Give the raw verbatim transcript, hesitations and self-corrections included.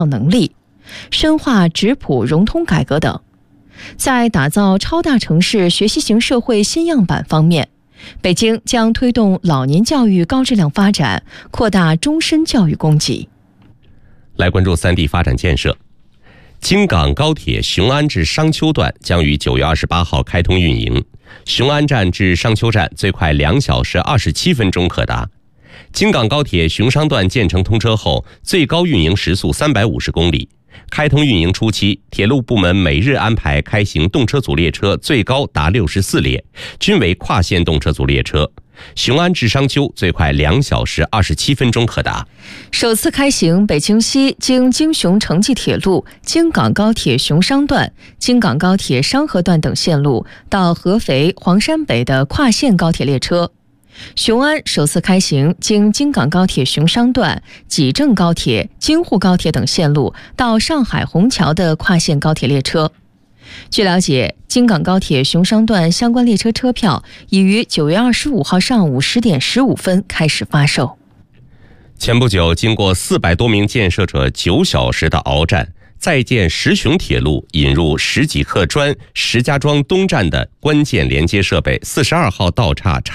能力，深化质朴融通改革等。在打造超大城市学习型社会新样板方面，北京将推动老年教育高质量发展，扩大终身教育供给。 来关注三地发展建设。京港高铁雄安至商丘段将于九月二十八号开通运营，雄安站至商丘站最快两小时二十七分钟可达。京港高铁雄商段建成通车后，最高运营时速三百五十公里。开通运营初期，铁路部门每日安排开行动车组列车最高达六十四列，均为跨线动车组列车。雄安至商丘最快两小时二十七分钟可达。 首次开行北京西经京雄城际铁路、京港高铁雄商段、京港高铁商河段等线路到合肥、黄山北的跨线高铁列车。雄安首次开行经京港高铁雄商段、济郑高铁、京沪高铁等线路到上海虹桥的跨线高铁列车。据了解，京港高铁雄商段相关列车车票已于九月二十五号上午十点十五分开始发售。 前不久，经过四百多名建设者九小时的鏖战，在建石雄铁路引入石几克砖石家庄东站的关键连接设备四十二号道岔